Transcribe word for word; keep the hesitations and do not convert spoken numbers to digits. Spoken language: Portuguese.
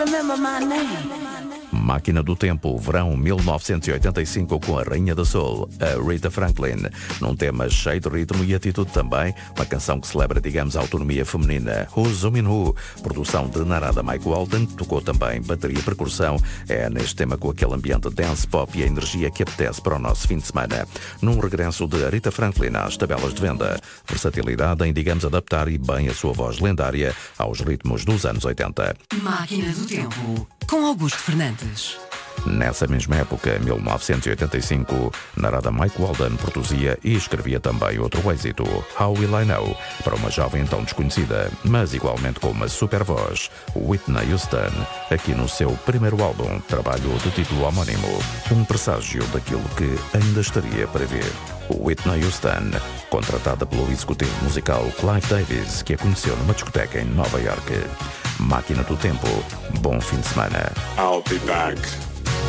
Máquina do Tempo, verão mil novecentos e oitenta e cinco, com a Rainha da Soul, a Rita Franklin, num tema cheio de ritmo e atitude também, uma canção que celebra, digamos, a autonomia feminina. Who's Zoomin' Who, produção de Narada Mike Walden, tocou também bateria e percussão, é neste tema com aquele ambiente dance pop e a energia que apetece para o nosso fim de semana. Num regresso de Rita Franklin às tabelas de venda, versatilidade em, digamos, adaptar e bem a sua voz lendária aos ritmos dos anos oitenta. Máquina do Tempo, com Augusto Fernandes. Nessa mesma época, mil novecentos e oitenta e cinco, Narada Mike Walden produzia e escrevia também outro êxito, How Will I Know, para uma jovem então desconhecida, mas igualmente com uma super voz, Whitney Houston, aqui no seu primeiro álbum, trabalho de título homónimo, um presságio daquilo que ainda estaria para ver. Whitney Houston, contratada pelo executivo musical Clive Davis, que a conheceu numa discoteca em Nova York. Máquina do Tempo, bom fim de semana. I'll be back.